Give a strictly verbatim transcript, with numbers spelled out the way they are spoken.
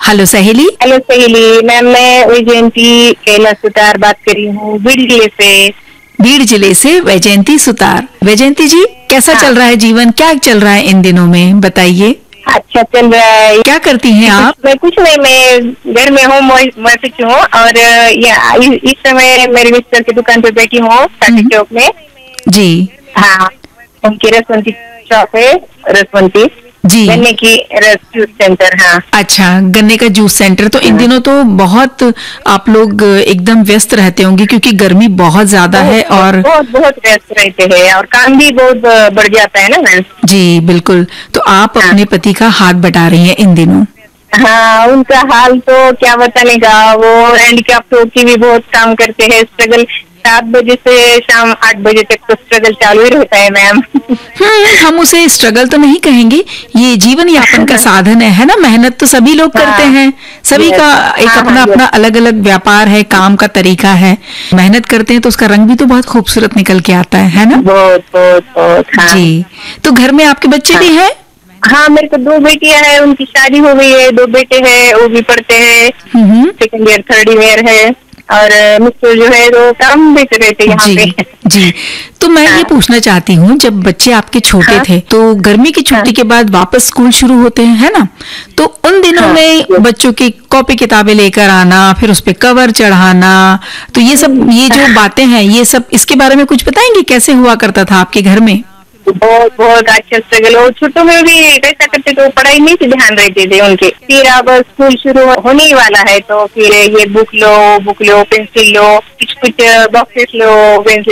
Hello सहेली। Hello सहेली, ma'am मैं वैजयंती कैलाश सुतार बात कर रही हूँ बीड़ जिले से। बीड़ जिले से वैजयंती सुतार। वैजयंती जी, कैसा हाँ। चल रहा है जीवन, क्या चल रहा है इन दिनों में, बताइए। अच्छा चल रहा है। क्या करती हैं आप? मैं कुछ नहीं, मैं घर में हूँ, मौसिक हूँ और ये इस समय मेरे मिस्टर की दुकान पे बैठी हूँ काटी चौक में। जी हाँ, उनकी रसवंती शॉप है, रसवंती जी, गन्ने की रस जूस सेंटर। हाँ अच्छा, गन्ने का जूस सेंटर। तो इन हाँ। दिनों तो बहुत आप लोग एकदम व्यस्त रहते होंगे क्योंकि गर्मी बहुत ज्यादा है और बहुत बहुत व्यस्त रहते हैं और काम भी बहुत बढ़ जाता है ना मैम। जी बिल्कुल। तो आप हाँ। अपने पति का हाथ बटा रही हैं इन दिनों। हाँ, उनका हाल तो क्या बताने का, वो हैंडीकैप की भी बहुत काम करते हैं। स्ट्रगल सात बजे से शाम आठ बजे तक तो स्ट्रगल चालू ही रहता है मैम। हम्म, हम उसे स्ट्रगल तो नहीं कहेंगे, ये जीवन यापन का साधन है है ना। मेहनत तो सभी लोग करते हाँ, हैं, सभी का एक हाँ, अपना हाँ, अपना अलग अलग व्यापार है, काम का तरीका है। मेहनत करते हैं तो उसका रंग भी तो बहुत खूबसूरत निकल के आता है है ना। बहुत बहुत बहुत। हाँ जी, तो घर में आपके बच्चे हाँ। भी हैं? हाँ, मेरे को दो बेटियां हैं, उनकी शादी हो गई है, दो बेटे हैं, वो भी पढ़ते हैं, हम्म, सेकंड ईयर थर्ड ईयर है और मिस्टर जो है वो काम भी रहते यहाँ जी पे। जी। तो मैं हाँ। ये पूछना चाहती हूँ, जब बच्चे आपके छोटे हाँ। थे तो गर्मी की छुट्टी हाँ। के बाद वापस स्कूल शुरू होते हैं है ना, तो उन दिनों हाँ। में बच्चों की कॉपी किताबें लेकर आना, फिर उस पे कवर चढ़ाना, तो ये सब, ये जो बातें हैं, ये सब इसके बारे में कुछ बताएंगे, कैसे हुआ करता था आपके घर में? बहुत बहुत अच्छा स्ट्रगल। वो छोटों में भी कैसा करते थे, पढ़ाई में से ध्यान रहते थे उनके। फिर अब स्कूल शुरू होने ही वाला है तो फिर ये बुक लो बुक लो पेंसिल लो, कुछ कुछ बॉक्सेस लो, पेंसिल